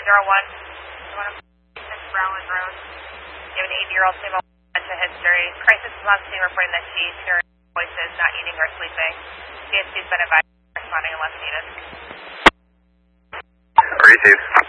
Brownwood Road. You have an 8-year-old female dementia history. Crisis is on scene reporting that she is hearing voices, not eating or sleeping. CSC has been advised responding unless needed. Receive.